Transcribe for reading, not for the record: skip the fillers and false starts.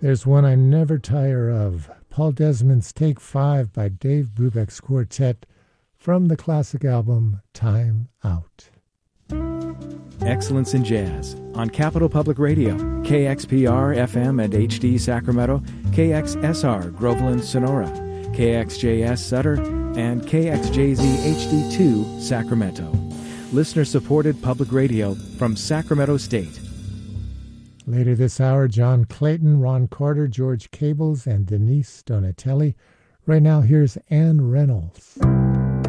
There's one I never tire of. Paul Desmond's Take 5 by Dave Brubeck's Quartet from the classic album Time Out. Excellence in Jazz on Capital Public Radio, KXPR FM and HD Sacramento, KXSR Groveland Sonora, KXJS Sutter, and KXJZ HD2 Sacramento. Listener-supported public radio from Sacramento State. Later this hour, John Clayton, Ron Carter, George Cables, and Denise Donatelli. Right now, here's Ann Reynolds.